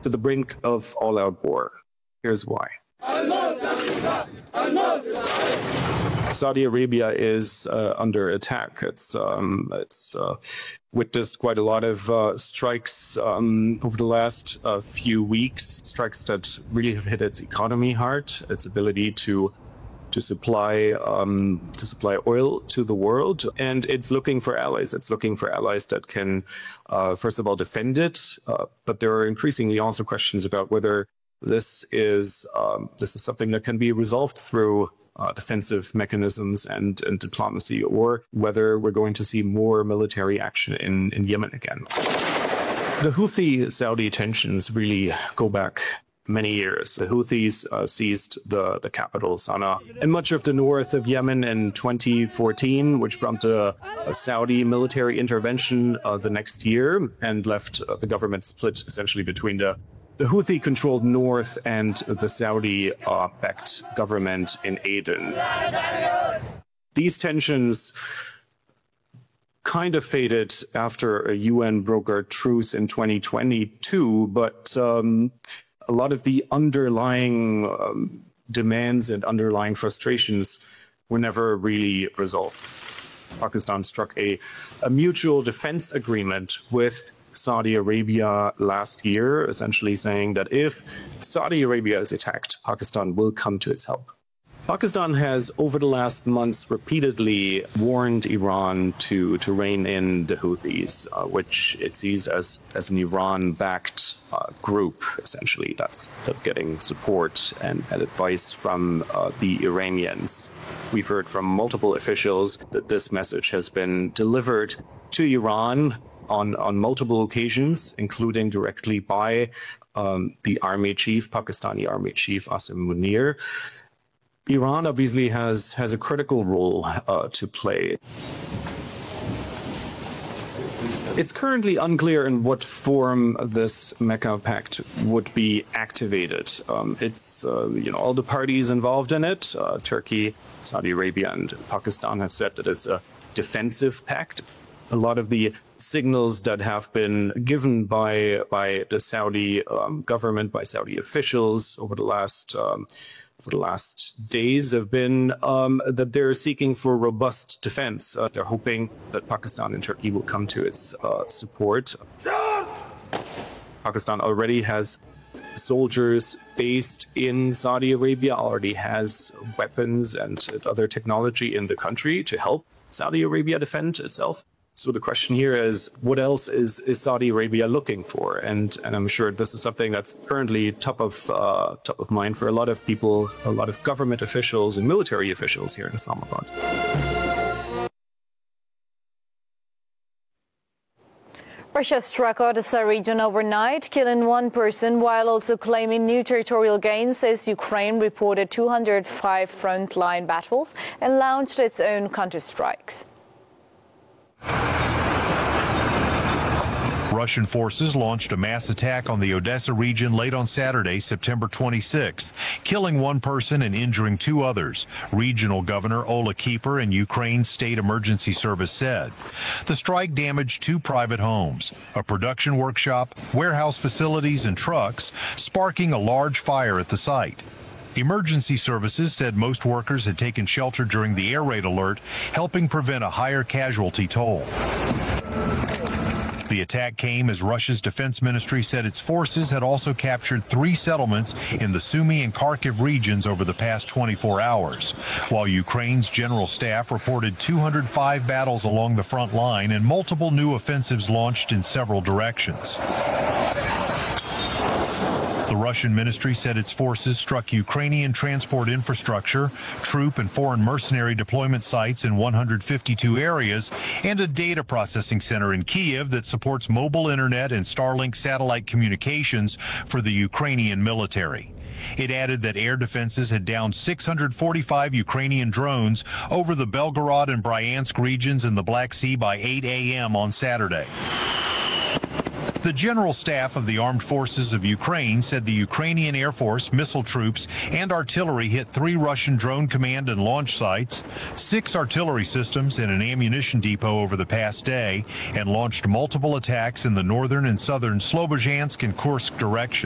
to the brink of all-out war. Here's why. Saudi Arabia is under attack. It's witnessed quite a lot of strikes over the last few weeks, strikes that really have hit its economy hard, its ability to supply oil to the world, and it's looking for allies. It's looking for allies that can, first of all, defend it. But there are increasingly also questions about whether this is something that can be resolved through defensive mechanisms and diplomacy, or whether we're going to see more military action in Yemen again. The Houthi-Saudi tensions really go back many years. The Houthis seized the capital, Sana'a, and much of the north of Yemen in 2014, which prompted a Saudi military intervention the next year and left the government split essentially between the Houthi-controlled north and the Saudi-backed government in Aden. These tensions kind of faded after a UN-brokered truce in 2022, but a lot of the underlying demands and underlying frustrations were never really resolved. Pakistan struck a mutual defense agreement with Saudi Arabia last year, essentially saying that if Saudi Arabia is attacked, Pakistan will come to its help. Pakistan has, over the last months, repeatedly warned Iran to rein in the Houthis, which it sees as an Iran-backed group, essentially, that's getting support and advice from the Iranians. We've heard from multiple officials that this message has been delivered to Iran on multiple occasions, including directly by the army chief, Pakistani army chief Asim Munir. Iran obviously has a critical role to play. It's currently unclear in what form this Mecca Pact would be activated. It's all the parties involved in it, Turkey, Saudi Arabia, and Pakistan, have said that it's a defensive pact. A lot of the signals that have been given by the Saudi government, by Saudi officials over the last days have been that they're seeking for robust defense. They're hoping that Pakistan and Turkey will come to its support. Pakistan already has soldiers based in Saudi Arabia, already has weapons and other technology in the country to help Saudi Arabia defend itself. So the question here is, what else is Saudi Arabia looking for? And I'm sure this is something that's currently top of mind for a lot of people, a lot of government officials and military officials here in Islamabad. Russia struck Odessa region overnight, killing one person while also claiming new territorial gains, as Ukraine reported 205 frontline battles and launched its own counterstrikes. Russian forces launched a mass attack on the Odessa region late on Saturday, September 26th, killing one person and injuring two others, Regional Governor Ola Keeper and Ukraine's State Emergency Service said. The strike damaged two private homes, a production workshop, warehouse facilities, and trucks, sparking a large fire at the site. Emergency services said most workers had taken shelter during the air raid alert, helping prevent a higher casualty toll. The attack came as Russia's defense ministry said its forces had also captured 3 settlements in the Sumy and Kharkiv regions over the past 24 hours, while Ukraine's general staff reported 205 battles along the front line and multiple new offensives launched in several directions. The Russian ministry said its forces struck Ukrainian transport infrastructure, troop and foreign mercenary deployment sites in 152 areas, and a data processing center in Kyiv that supports mobile internet and Starlink satellite communications for the Ukrainian military. It added that air defenses had downed 645 Ukrainian drones over the Belgorod and Bryansk regions in the Black Sea by 8 a.m. on Saturday. The General Staff of the Armed Forces of Ukraine said the Ukrainian Air Force, missile troops, and artillery hit 3 Russian drone command and launch sites, 6 artillery systems, and an ammunition depot over the past day, and launched multiple attacks in the northern and southern Slobozhansk and Kursk directions.